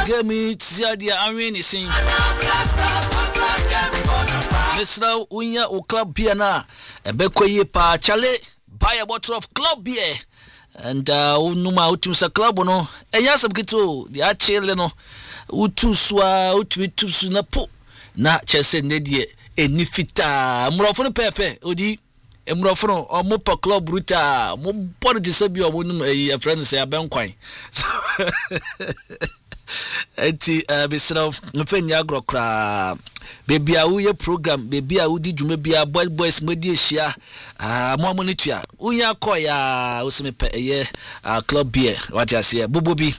Give me Ziadia Irene sing. Let's now unya o club beer na. Ebekoye pa chale. Buy a bottle of club beer. And unuma utumsa club no. Eyasam kito the achele no. Utuswa utumitu na po. Na chese nedie enifita. Murofo no pepe odi. Emrofo omo pa club ruta mo body disabi omo num a friend say abenkwan. Enti besra mfanya agrokra baby a wo program baby a wo di dwuma bia boys modi ehia mo monitua unya koya osime pe ye club beer what you say bubobi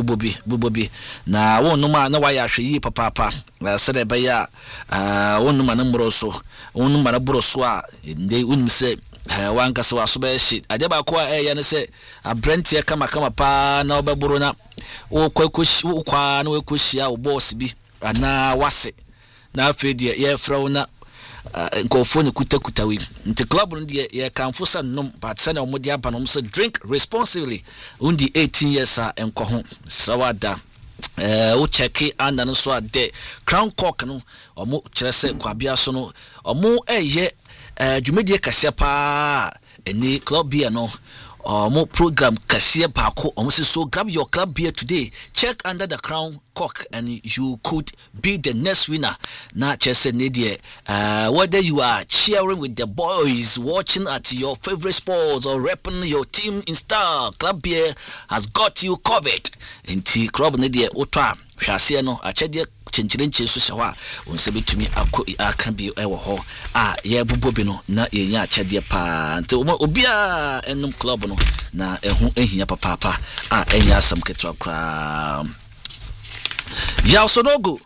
na wonuma na waya hwe papa sede be ya wonuma na mbroso wonuma na broso a ndey unim se wanka so asobe shit ade ba ko ya ne se abrantie kama pa na obeburu na wo kwa na we koshia wo boss bi ana wase na afedi ye frau na nkofo ne kutakuta wi nti club no de ye kanfo sa nom but sa na omodi aba no so drink responsibly undi 18 years a enko so wada wo check and no so ade Crown Cork no omo kire se kwabia so no omo eye dwumedie kase pa eni club beer no mo program kase baako omo so grab your club beer today, check under the Crown Cork and you could be the next winner. Na chese nedie whether you are cheering with the boys, watching at your favorite sports or repping your team in style, club beer has got you covered. Enti club nedie otwa hwase no achede chenchirenche so hwa wonse betumi aka bi ewo ho ye bubobi no na yenya achede pa nti obia enum club no na ehu ehia papa enya asam ketwa kra ya sonogo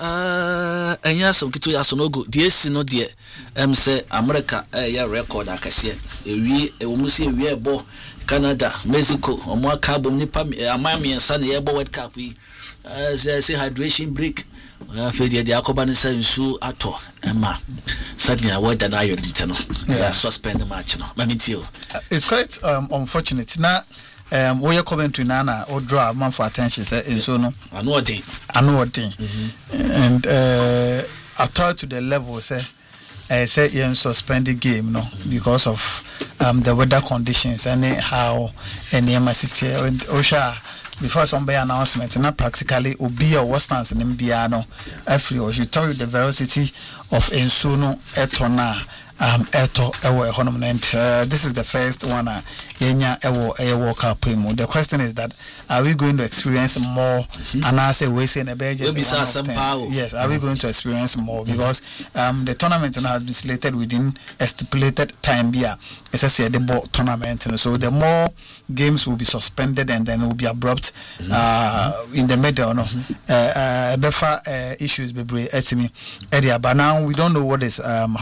enya asam ketwa ya sonogo die si no die say America ya record akase ewie ewomusi ewie ebo Canada, Mexico omo aka bom nipa amami ensa na yebo World Cup yi say hydration break afedi de akoba ne sansu ato ema sadly award na ayo ditano suspend the match no mamitio. It's quite unfortunate na we are commentary na or draw man for attention say enso no anu odin and attached to the level say you suspend the game no because of the weather conditions and how any city and osha before somebody announcement and practically obi or what stance in Mbia no every or she tell you the velocity of Ensuno etona eto ewo economy and this is the first one yenya ewo World Cup primo. The question is that are we going to experience more and I say we say in a budget yes are we going to experience more because the tournament has been slated within a stipulated time here it's a the ball tournament so the more games will be suspended and then will be abrupt in the middle no befa issues be etimi area but now we don't know what is